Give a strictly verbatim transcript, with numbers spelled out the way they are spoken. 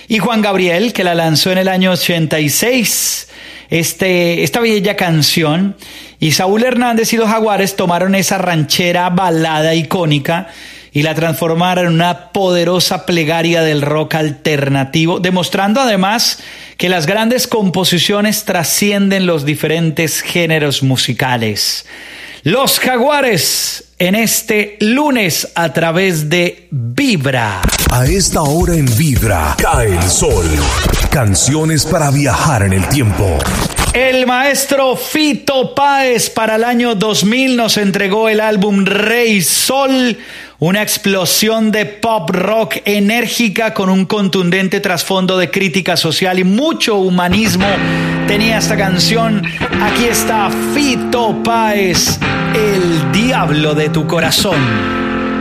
y Juan Gabriel, que la lanzó en el año ochenta y seis, este, esta bella canción. Y Saúl Hernández y los Jaguares tomaron esa ranchera balada icónica y la transformaron en una poderosa plegaria del rock alternativo, demostrando además que las grandes composiciones trascienden los diferentes géneros musicales. Los Jaguares en este lunes a través de Vibra. A esta hora en Vibra, cae el sol. Canciones para viajar en el tiempo. El maestro Fito Páez para el año dos mil nos entregó el álbum Rey Sol, una explosión de pop rock enérgica con un contundente trasfondo de crítica social y mucho humanismo. Tenía esta canción. Aquí está Fito Páez, El Diablo de tu Corazón.